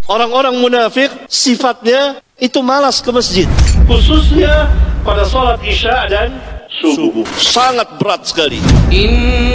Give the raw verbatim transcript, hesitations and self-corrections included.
Orang-orang munafik sifatnya itu malas ke masjid, khususnya pada salat isya dan subuh. Sangat berat sekali.